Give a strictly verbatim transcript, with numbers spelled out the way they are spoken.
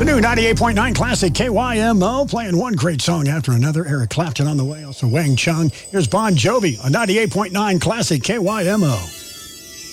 The new ninety-eight point nine Classic K Y M O playing one great song after another. Eric Clapton on the way, also Wang Chung. Here's Bon Jovi on ninety-eight point nine Classic K Y M O.